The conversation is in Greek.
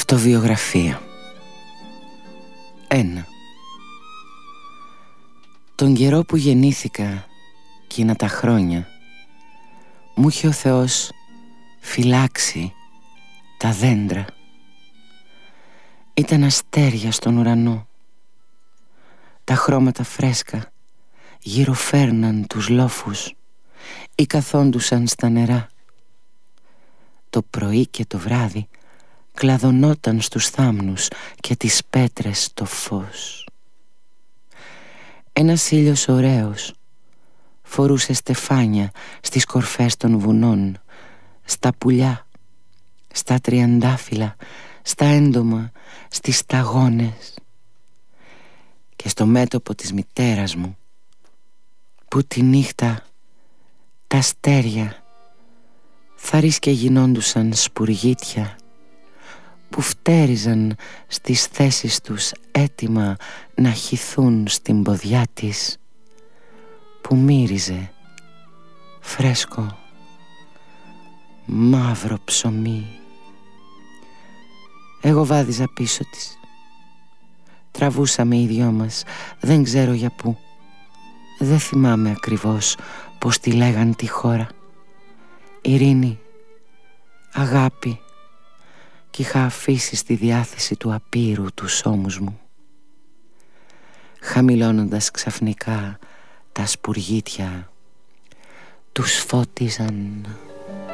Αυτοβιογραφία. 1. Τον καιρό που γεννήθηκα, εκείνα τα χρόνια, μου είχε ο Θεός φυλάξει τα δέντρα. Ήταν αστέρια στον ουρανό. Τα χρώματα φρέσκα γύρω φέρναν τους λόφους ή καθόντουσαν στα νερά. Το πρωί και το βράδυ κλαδωνόταν στους θάμνους και τις πέτρες το φως. Ένας ήλιος ωραίος φορούσε στεφάνια στις κορφές των βουνών, στα πουλιά, στα τριαντάφυλλα, στα έντομα, στις σταγόνες και στο μέτωπο της μητέρας μου, που τη νύχτα τα αστέρια θαρείς και γινόντουσαν σπουργίτια που φτέριζαν στις θέσεις τους έτοιμα να χυθούν στην ποδιά της, που μύριζε φρέσκο μαύρο ψωμί. Εγώ βάδιζα πίσω της. Τραβούσαμε οι δυο μας, δεν ξέρω για πού. Δεν θυμάμαι ακριβώς πως τη λέγαν τη χώρα. Ειρήνη, αγάπη, κι είχα αφήσει στη διάθεση του απείρου τους ώμους μου. Χαμηλώνοντας ξαφνικά τα σπουργίτια, τους φώτιζαν